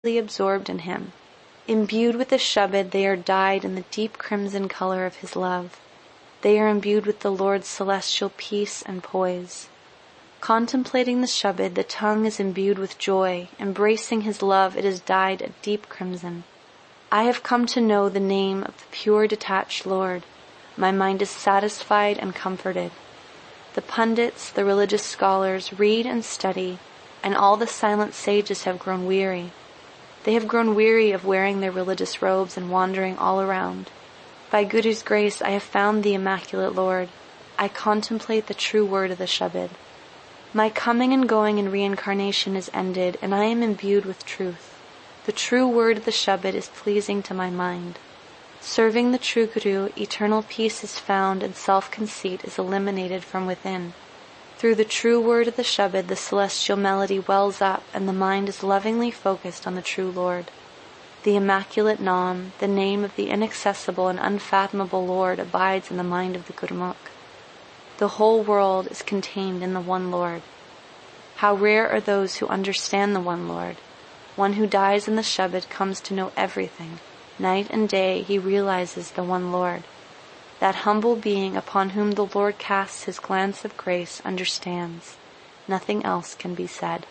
absorbed in him. Imbued with the Shabad, they are dyed in the deep crimson color of his love. They are imbued with the Lord's celestial peace and poise. Contemplating the Shabad, the tongue is imbued with joy. Embracing his love, it is dyed a deep crimson. I have come to know the name of the pure detached Lord. My mind is satisfied and comforted. The pundits, the religious scholars, read and study, and all the silent sages have grown weary. They have grown weary of wearing their religious robes and wandering all around. By Guru's grace, I have found the Immaculate Lord. I contemplate the true word of the Shabad. My coming and going in reincarnation is ended, and I am imbued with truth. The true word of the Shabad is pleasing to my mind. Serving the true Guru, eternal peace is found and self-conceit is eliminated from within. Through the true word of the Shabad, the celestial melody wells up and the mind is lovingly focused on the true Lord. The Immaculate Naam, the name of the inaccessible and unfathomable Lord, abides in the mind of the Gurmukh. The whole world is contained in the one Lord. How rare are those who understand the one Lord. One who dies in the Shabad comes to know everything. Night and day he realizes the one Lord. That humble being upon whom the Lord casts his glance of grace understands. Nothing else can be said.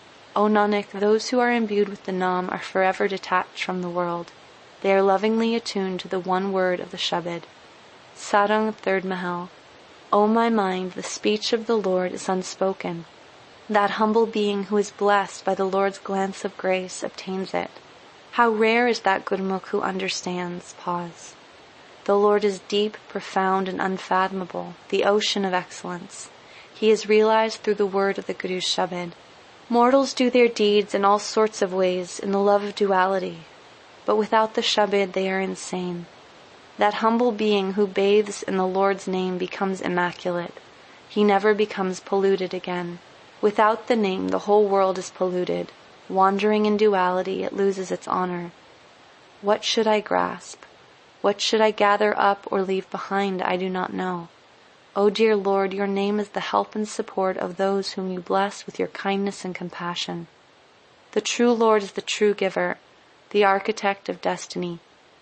O Nanak, those who are imbued with the Naam are forever detached from the world. They are lovingly attuned to the one word of the Shabad. Sarang, 3rd Mahal. O my mind, the speech of the Lord is unspoken. That humble being who is blessed by the Lord's glance of grace obtains it. How rare is that Gurmukh who understands. Pause. The Lord is deep, profound, and unfathomable, the ocean of excellence. He is realized through the word of the Guru's Shabad. Mortals do their deeds in all sorts of ways in the love of duality, but without the Shabad they are insane. That humble being who bathes in the Lord's name becomes immaculate. He never becomes polluted again. Without the name, the whole world is polluted. Wandering in duality, it loses its honor. What should I grasp? What should I gather up or leave behind? I do not know. O dear Lord, your name is the help and support of those whom you bless with your kindness and compassion. The true Lord is the true giver, the architect of destiny.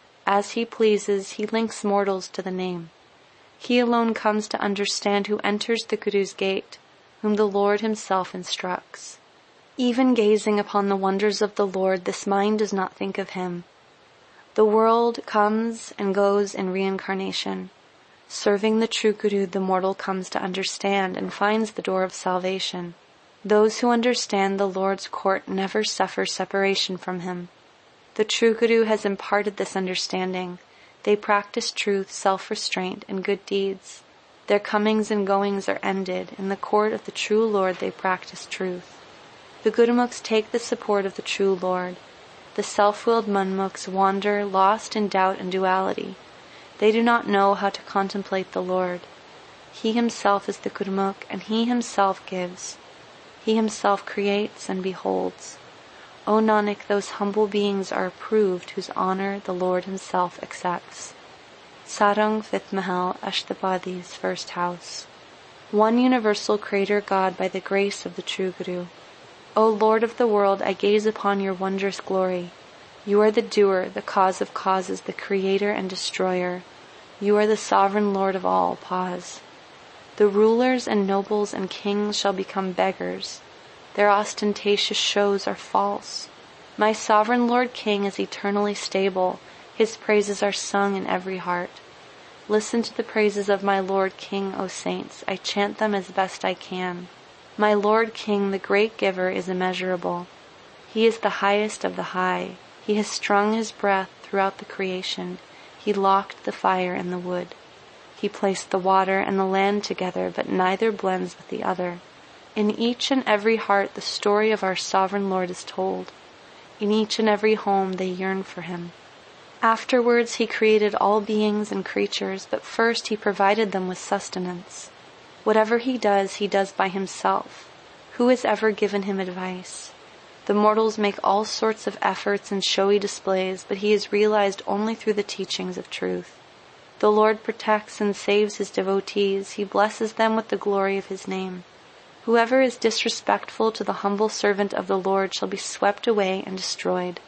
As he pleases, he links mortals to the name. He alone comes to understand who enters the Guru's gate, whom the Lord himself instructs. Even gazing upon the wonders of the Lord, this mind does not think of him. The world comes and goes in reincarnation. Serving the true Guru, the mortal comes to understand and finds the door of salvation. Those who understand the Lord's court never suffer separation from him. The true Guru has imparted this understanding. They practice truth, self-restraint, and good deeds. Their comings and goings are ended. In the court of the true Lord they practice truth. The Gurmukhs take the support of the true Lord. The self-willed Manmukhs wander, lost in doubt and duality. They do not know how to contemplate the Lord. He himself is the Gurmukh, and he himself gives. He himself creates and beholds. O Nanak, those humble beings are approved whose honor the Lord himself accepts. Sarang, 5th Mahal, Ashtapadi's first house. One universal Creator God by the grace of the true Guru. O Lord of the world, I gaze upon your wondrous glory. You are the doer, the cause of causes, the creator and destroyer. You are the sovereign Lord of all. Pause. The rulers and nobles and kings shall become beggars. Their ostentatious shows are false. My sovereign Lord King is eternally stable. His praises are sung in every heart. Listen to the praises of my Lord King, O saints. I chant them as best I can. My Lord King, the great giver, is immeasurable. He is the highest of the high. He has strung his breath throughout the creation. He locked the fire and the wood. He placed the water and the land together, but neither blends with the other. In each and every heart the story of our sovereign Lord is told. In each and every home they yearn for him. Afterwards he created all beings and creatures, but first he provided them with sustenance. Whatever he does by himself. Who has ever given him advice? The mortals make all sorts of efforts and showy displays, but he is realized only through the teachings of truth. The Lord protects and saves his devotees. He blesses them with the glory of his name. Whoever is disrespectful to the humble servant of the Lord shall be swept away and destroyed.